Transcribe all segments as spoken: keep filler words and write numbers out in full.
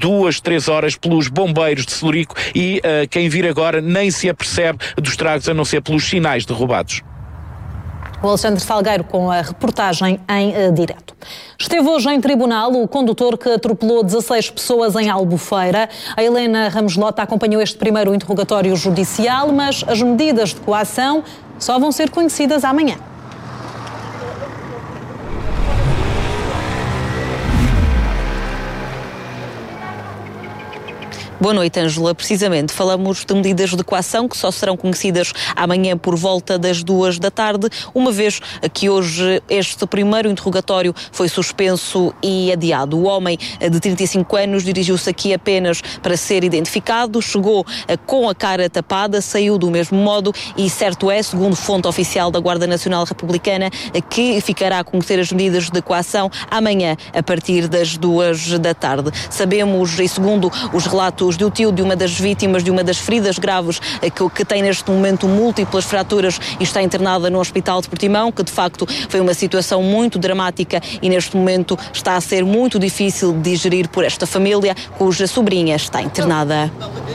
duas, três horas pelos bombeiros de Celurico e uh, quem vir agora nem se apercebe dos estragos a não ser pelos sinais derrubados. O Alexandre Salgueiro com a reportagem em uh, direto. Esteve hoje em tribunal o condutor que atropelou dezasseis pessoas em Albufeira. A Helena Ramos Lota acompanhou este primeiro interrogatório judicial, mas as medidas de coação só vão ser conhecidas amanhã. Boa noite, Ângela. Precisamente, falamos de medidas de coação que só serão conhecidas amanhã por volta das duas da tarde, uma vez que hoje este primeiro interrogatório foi suspenso e adiado. O homem de trinta e cinco anos dirigiu-se aqui apenas para ser identificado, chegou com a cara tapada, saiu do mesmo modo e certo é, segundo fonte oficial da Guarda Nacional Republicana, que ficará a conhecer as medidas de coação amanhã a partir das duas da tarde. Sabemos, e segundo os relatos do tio de uma das vítimas de uma das feridas graves que, que tem neste momento múltiplas fraturas e está internada no Hospital de Portimão, que de facto foi uma situação muito dramática e neste momento está a ser muito difícil de digerir por esta família, cuja sobrinha está internada.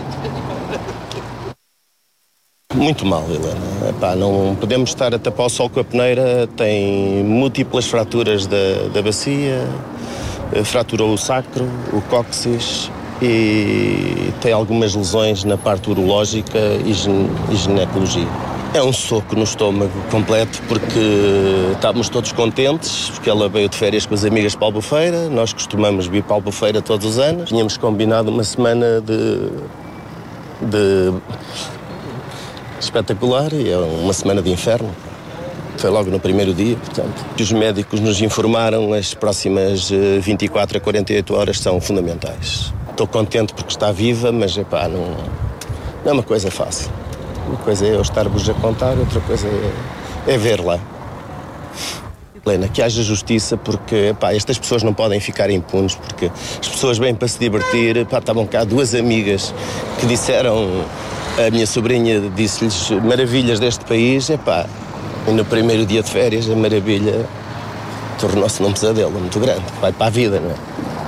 Muito mal, Helena. Epá, não podemos estar a tapar o sol com a peneira, tem múltiplas fraturas da, da bacia, fraturou o sacro, o cóccix, e tem algumas lesões na parte urológica e, gine, e ginecologia. É um soco no estômago completo porque estávamos todos contentes porque ela veio de férias com as amigas para Albufeira, nós costumamos vir para Albufeira todos os anos. Tínhamos combinado uma semana de, de espetacular e é uma semana de inferno. Foi logo no primeiro dia, portanto. Os médicos nos informaram as próximas vinte e quatro a quarenta e oito horas são fundamentais. Estou contente porque está viva, mas epá, não, não é uma coisa fácil. Uma coisa é eu estar-vos a contar, outra coisa é, é ver lá. Helena, que haja justiça porque epá, estas pessoas não podem ficar impunes porque as pessoas vêm para se divertir. Epá, estavam cá duas amigas que disseram, a minha sobrinha disse-lhes maravilhas deste país. Epá, e no primeiro dia de férias a maravilha tornou-se num pesadelo muito grande. Vai para a vida, não é?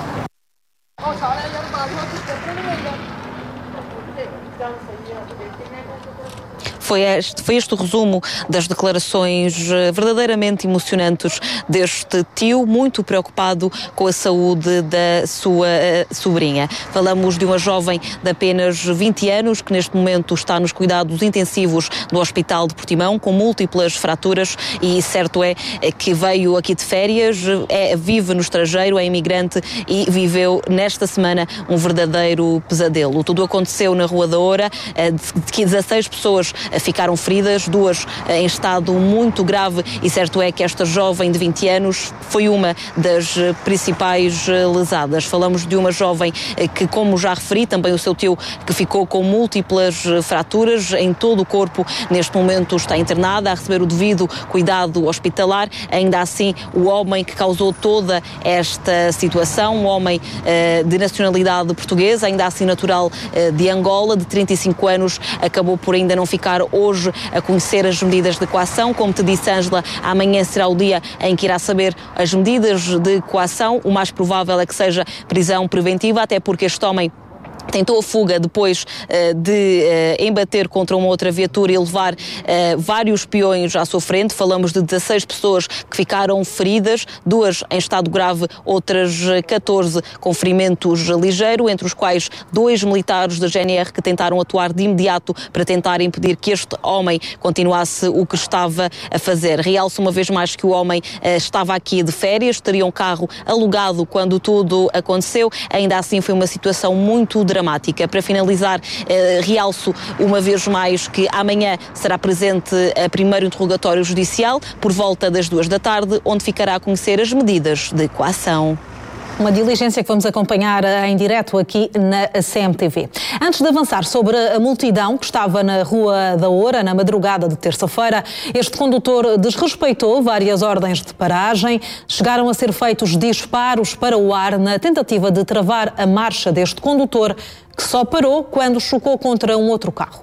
Foi este, foi este o resumo das declarações verdadeiramente emocionantes deste tio, muito preocupado com a saúde da sua uh, sobrinha. Falamos de uma jovem de apenas vinte anos que neste momento está nos cuidados intensivos do Hospital de Portimão, com múltiplas fraturas e certo é que veio aqui de férias, é, vive no estrangeiro, é imigrante e viveu nesta semana um verdadeiro pesadelo. Tudo aconteceu na Rua da Oura, uh, de que dezasseis pessoas ficaram feridas, duas em estado muito grave e certo é que esta jovem de vinte anos foi uma das principais lesadas. Falamos de uma jovem que, como já referi, também o seu tio, que ficou com múltiplas fraturas em todo o corpo, neste momento está internada a receber o devido cuidado hospitalar. Ainda assim, o homem que causou toda esta situação, um homem uh, de nacionalidade portuguesa, ainda assim natural uh, de Angola, de trinta e cinco anos, acabou por ainda não ficar hoje a conhecer as medidas de coação. Como te disse, Ângela, amanhã será o dia em que irá saber as medidas de coação. O mais provável é que seja prisão preventiva, até porque este homem tentou a fuga depois uh, de uh, embater contra uma outra viatura e levar uh, vários peões à sua frente. Falamos de dezasseis pessoas que ficaram feridas, duas em estado grave, outras catorze com ferimentos ligeiros, entre os quais dois militares da G N R que tentaram atuar de imediato para tentar impedir que este homem continuasse o que estava a fazer. Realço uma vez mais que o homem uh, estava aqui de férias, teria um carro alugado quando tudo aconteceu. Ainda assim foi uma situação muito dramática. Para finalizar, eh, realço uma vez mais que amanhã será presente a primeiro interrogatório judicial por volta das duas da tarde, onde ficará a conhecer as medidas de coação. Uma diligência que vamos acompanhar em direto aqui na C M T V. Antes de avançar sobre a multidão que estava na Rua da Oura na madrugada de terça-feira, este condutor desrespeitou várias ordens de paragem. Chegaram a ser feitos disparos para o ar na tentativa de travar a marcha deste condutor, que só parou quando chocou contra um outro carro.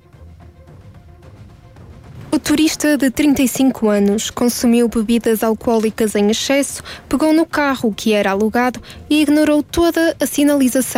O turista de trinta e cinco anos consumiu bebidas alcoólicas em excesso, pegou no carro que era alugado e ignorou toda a sinalização